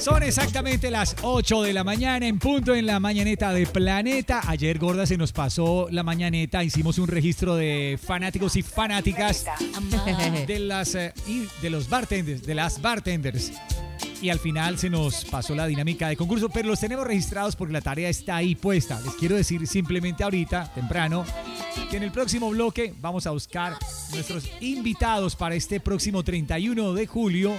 Son exactamente las 8 de la mañana en punto en la mañaneta de Planeta. Ayer, Gorda, se nos pasó la mañaneta. Hicimos un registro de fanáticos y fanáticas de los bartenders, de las bartenders. Y al final se nos pasó la dinámica de concurso, pero los tenemos registrados porque la tarea está ahí puesta. Les quiero decir simplemente ahorita, temprano, que en el próximo bloque vamos a buscar nuestros invitados para este próximo 31 de julio.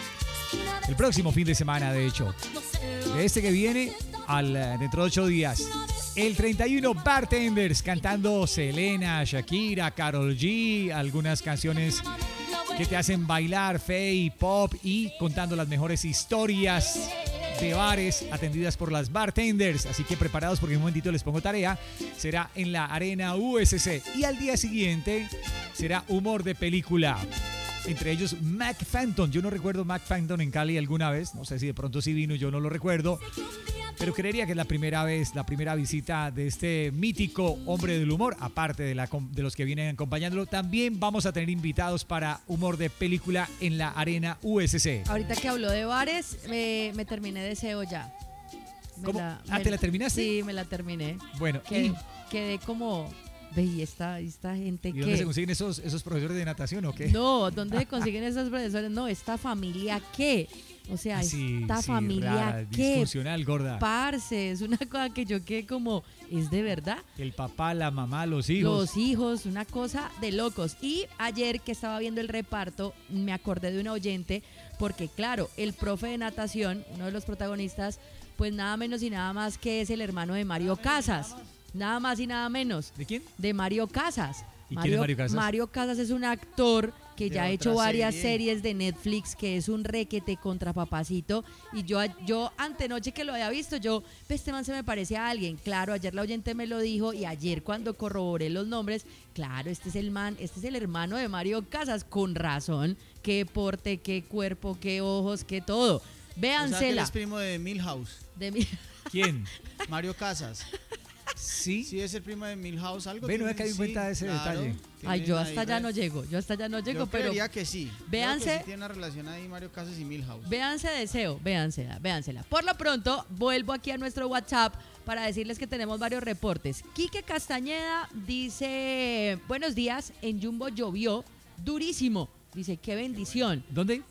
El próximo fin de semana, de hecho. De este que viene dentro de 8 días. El 31 Bartenders cantando Selena, Shakira, Karol G, algunas canciones que te hacen bailar, Faye, pop y contando las mejores historias de bares atendidas por las bartenders. Así que preparados porque en un momentito les pongo tarea. Será en la Arena USC. Y al día siguiente será humor de película. Entre ellos Mac Phantom. Yo no recuerdo Mac Phantom en Cali alguna vez. No sé si de pronto sí vino, yo no lo recuerdo. Pero creería que es la primera vez, la primera visita de este mítico hombre del humor. Aparte de los que vienen acompañándolo, también vamos a tener invitados para humor de película en la Arena USC. Ahorita que habló de bares, me terminé Deseo ya. ¿Cómo? ¿Te la terminaste? Sí, me la terminé. Bueno, quedé como... Ve, ¿y esta gente qué? ¿Y dónde se consiguen esos profesores de natación o qué? No, ¿dónde se consiguen esos profesores? No, ¿esta familia qué? O sea, esta familia rara, qué. Disfuncional, Gorda. Parce, es una cosa que yo quedé como, ¿es de verdad? El papá, la mamá, los hijos. Los hijos, una cosa de locos. Y ayer que estaba viendo el reparto, me acordé de una oyente, porque claro, el profe de natación, uno de los protagonistas, pues nada menos y nada más que es el hermano de Mario Casas. Nada más y nada menos. ¿De quién? De Mario Casas. ¿Y quién es Mario Casas? Mario Casas es un actor que ya ha hecho varias series de Netflix, que es un requete contra papacito. Y yo antenoche que lo había visto, este man se me parece a alguien. Claro, ayer la oyente me lo dijo y ayer cuando corroboré los nombres, claro, este es el hermano de Mario Casas. Con razón, qué porte, qué cuerpo, qué ojos, qué todo. Véansela. O sea, que él es primo de Milhouse. ¿Quién? Mario Casas. Sí. Sí, es el primo de Milhouse, algo. Bueno, me caí en cuenta de ese detalle. Ay, yo hasta allá no llego, pero creería que sí. Véanse. Creo que sí tiene una relación ahí Mario Casas y Milhouse. Véanse Deseo, véansela. Por lo pronto, vuelvo aquí a nuestro WhatsApp para decirles que tenemos varios reportes. Quique Castañeda dice, buenos días, en Jumbo llovió durísimo. Dice, qué bendición. ¿Dónde?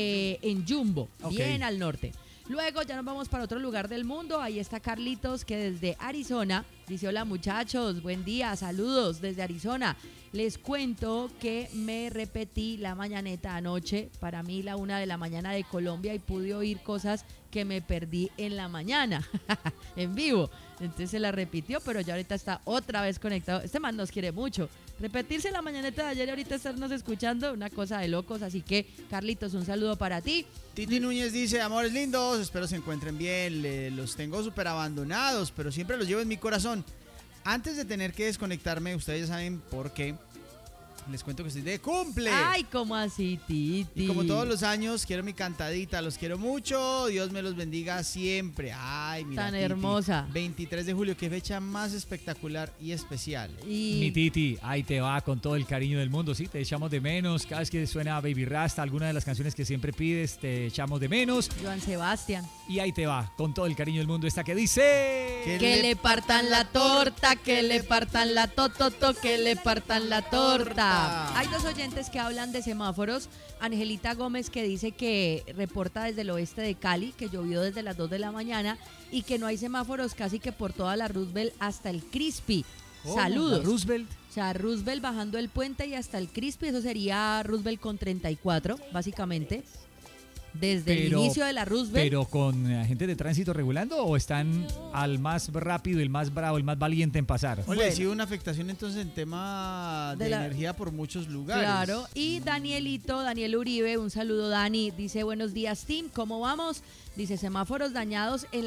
En Jumbo, okay. Bien al norte. Luego ya nos vamos para otro lugar del mundo. Ahí está Carlitos, que desde Arizona dice, hola muchachos, buen día, saludos desde Arizona. Les cuento que me repetí la mañaneta anoche, para mí la 1 de la mañana de Colombia, y pude oír cosas que me perdí en la mañana, en vivo. Entonces se la repitió, pero ya ahorita está otra vez conectado. Este man nos quiere mucho. Repetirse la mañaneta de ayer y ahorita estarnos escuchando, una cosa de locos. Así que, Carlitos, un saludo para ti. Titi Núñez dice, amores lindos, espero se encuentren bien. Los tengo súper abandonados, pero siempre los llevo en mi corazón. Antes de tener que desconectarme, ustedes ya saben por qué. Les cuento que estoy de cumple. Ay, ¿cómo así, Titi? Y como todos los años, quiero mi cantadita. Los quiero mucho. Dios me los bendiga siempre. Ay, mira, tan Titi, hermosa. 23 de julio, qué fecha más espectacular y especial. Mi Titi, ahí te va con todo el cariño del mundo. Sí, te echamos de menos. Cada vez que suena Baby Rasta, alguna de las canciones que siempre pides, te echamos de menos. Joan Sebastián. Y ahí te va con todo el cariño del mundo esta que dice... Que le partan la torta, que le partan la tototo, que le partan la torta. Hay dos oyentes que hablan de semáforos. Angelita Gómez, que dice que reporta desde el oeste de Cali, que llovió desde las 2 de la mañana y que no hay semáforos casi que por toda la Roosevelt hasta el Crispy. Saludos. Roosevelt. O sea, Roosevelt bajando el puente y hasta el Crispy, eso sería Roosevelt con 34, básicamente. Desde el inicio de la Roosevelt. ¿Pero con agentes de tránsito regulando o están al más rápido, el más bravo, el más valiente en pasar? Oye, sí hubo una afectación entonces en tema de energía por muchos lugares. Claro, y Daniel Uribe, un saludo Dani, dice buenos días team, ¿cómo vamos? Dice semáforos dañados en